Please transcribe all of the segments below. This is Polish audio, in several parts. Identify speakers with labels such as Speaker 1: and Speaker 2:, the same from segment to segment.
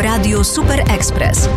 Speaker 1: Radiu Super Express.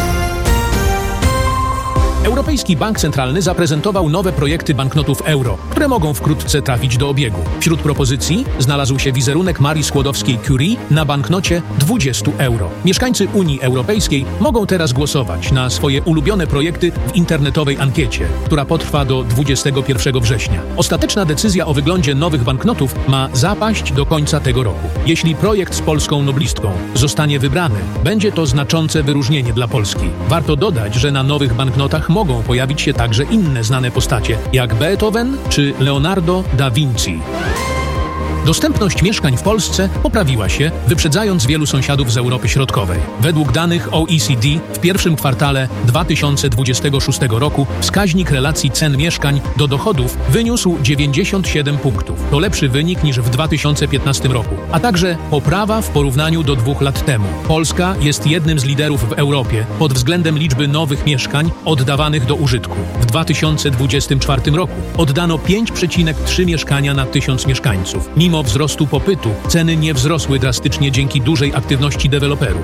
Speaker 2: Europejski Bank Centralny zaprezentował nowe projekty banknotów euro, które mogą wkrótce trafić do obiegu. Wśród propozycji znalazł się wizerunek Marii Skłodowskiej-Curie na banknocie 20 euro. Mieszkańcy Unii Europejskiej mogą teraz głosować na swoje ulubione projekty w internetowej ankiecie, która potrwa do 21 września. Ostateczna decyzja o wyglądzie nowych banknotów ma zapaść do końca tego roku. Jeśli projekt z polską noblistką zostanie wybrany, będzie to znaczące wyróżnienie dla Polski. Warto dodać, że na nowych banknotach mogą pojawić się także inne znane postacie, jak Beethoven czy Leonardo da Vinci. Dostępność mieszkań w Polsce poprawiła się, wyprzedzając wielu sąsiadów z Europy Środkowej. Według danych OECD w pierwszym kwartale 2026 roku wskaźnik relacji cen mieszkań do dochodów wyniósł 97 punktów. To lepszy wynik niż w 2015 roku, a także poprawa w porównaniu do 2 lat temu. Polska jest jednym z liderów w Europie pod względem liczby nowych mieszkań oddawanych do użytku. W 2024 roku oddano 5,3 mieszkania na 1000 mieszkańców. Mimo wzrostu popytu, ceny nie wzrosły drastycznie dzięki dużej aktywności deweloperów.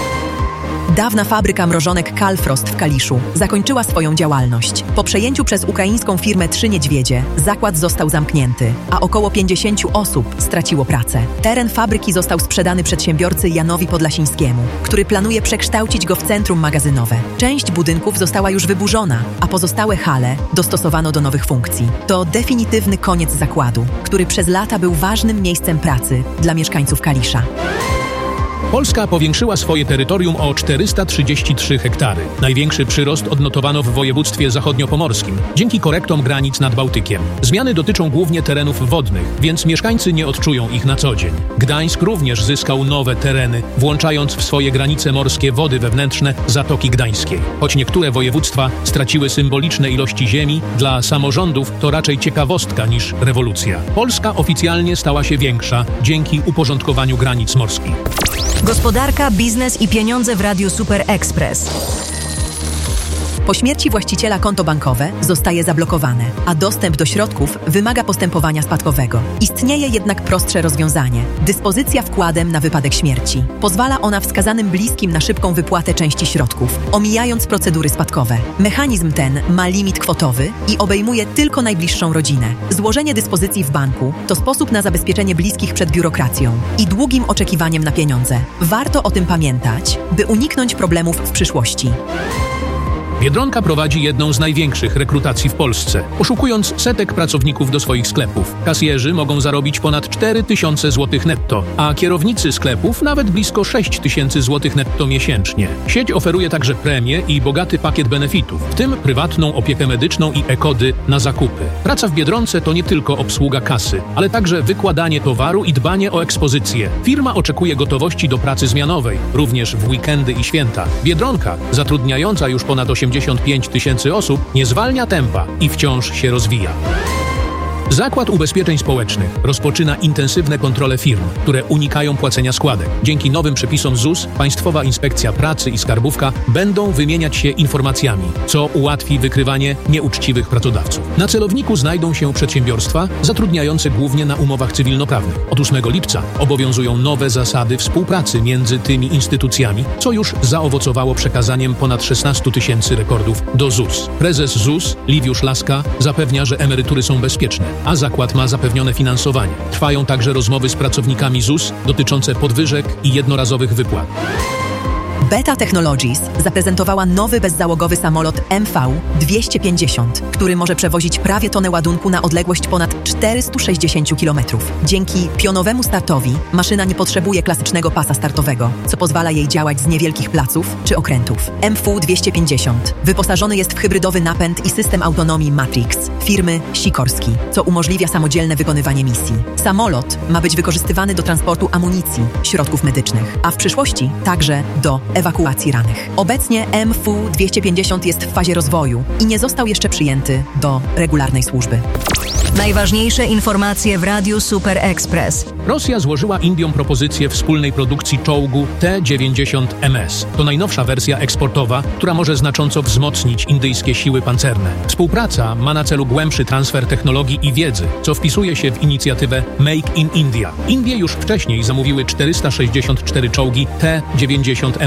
Speaker 3: Dawna fabryka mrożonek Kalfrost w Kaliszu zakończyła swoją działalność. Po przejęciu przez ukraińską firmę Trzy Niedźwiedzie zakład został zamknięty, a około 50 osób straciło pracę. Teren fabryki został sprzedany przedsiębiorcy Janowi Podlasińskiemu, który planuje przekształcić go w centrum magazynowe. Część budynków została już wyburzona, a pozostałe hale dostosowano do nowych funkcji. To definitywny koniec zakładu, który przez lata był ważnym miejscem pracy dla mieszkańców Kalisza.
Speaker 2: Polska powiększyła swoje terytorium o 433 hektary. Największy przyrost odnotowano w województwie zachodniopomorskim, dzięki korektom granic nad Bałtykiem. Zmiany dotyczą głównie terenów wodnych, więc mieszkańcy nie odczują ich na co dzień. Gdańsk również zyskał nowe tereny, włączając w swoje granice morskie wody wewnętrzne Zatoki Gdańskiej. Choć niektóre województwa straciły symboliczne ilości ziemi, dla samorządów to raczej ciekawostka niż rewolucja. Polska oficjalnie stała się większa dzięki uporządkowaniu granic morskich.
Speaker 1: Gospodarka, biznes i pieniądze w Radiu Super Express.
Speaker 3: Po śmierci właściciela konto bankowe zostaje zablokowane, a dostęp do środków wymaga postępowania spadkowego. Istnieje jednak prostsze rozwiązanie – dyspozycja wkładem na wypadek śmierci. Pozwala ona wskazanym bliskim na szybką wypłatę części środków, omijając procedury spadkowe. Mechanizm ten ma limit kwotowy i obejmuje tylko najbliższą rodzinę. Złożenie dyspozycji w banku to sposób na zabezpieczenie bliskich przed biurokracją i długim oczekiwaniem na pieniądze. Warto o tym pamiętać, by uniknąć problemów w przyszłości.
Speaker 2: Biedronka prowadzi jedną z największych rekrutacji w Polsce, poszukując setek pracowników do swoich sklepów. Kasjerzy mogą zarobić ponad 4000 zł netto, a kierownicy sklepów nawet blisko 6000 zł netto miesięcznie. Sieć oferuje także premie i bogaty pakiet benefitów, w tym prywatną opiekę medyczną i e-kody na zakupy. Praca w Biedronce to nie tylko obsługa kasy, ale także wykładanie towaru i dbanie o ekspozycję. Firma oczekuje gotowości do pracy zmianowej, również w weekendy i święta. Biedronka, zatrudniająca już ponad 85 000 osób, nie zwalnia tempa i wciąż się rozwija. Zakład Ubezpieczeń Społecznych rozpoczyna intensywne kontrole firm, które unikają płacenia składek. Dzięki nowym przepisom ZUS, Państwowa Inspekcja Pracy i Skarbówka będą wymieniać się informacjami, co ułatwi wykrywanie nieuczciwych pracodawców. Na celowniku znajdą się przedsiębiorstwa zatrudniające głównie na umowach cywilnoprawnych. Od 8 lipca obowiązują nowe zasady współpracy między tymi instytucjami, co już zaowocowało przekazaniem ponad 16 000 rekordów do ZUS. Prezes ZUS, Liwiusz Laska, zapewnia, że emerytury są bezpieczne, a zakład ma zapewnione finansowanie. Trwają także rozmowy z pracownikami ZUS dotyczące podwyżek i jednorazowych wypłat.
Speaker 3: Beta Technologies zaprezentowała nowy bezzałogowy samolot MV-250, który może przewozić prawie tonę ładunku na odległość ponad 460 km. Dzięki pionowemu startowi maszyna nie potrzebuje klasycznego pasa startowego, co pozwala jej działać z niewielkich placów czy okrętów. MV-250 wyposażony jest w hybrydowy napęd i system autonomii Matrix firmy Sikorski, co umożliwia samodzielne wykonywanie misji. Samolot ma być wykorzystywany do transportu amunicji, środków medycznych, a w przyszłości także do ewakuacji rannych. Obecnie MV-250 jest w fazie rozwoju i nie został jeszcze przyjęty do regularnej służby.
Speaker 1: Najważniejsze informacje w Radiu Super Express.
Speaker 2: Rosja złożyła Indiom propozycję wspólnej produkcji czołgu T-90MS. To najnowsza wersja eksportowa, która może znacząco wzmocnić indyjskie siły pancerne. Współpraca ma na celu głębszy transfer technologii i wiedzy, co wpisuje się w inicjatywę Make in India. Indie już wcześniej zamówiły 464 czołgi T-90MS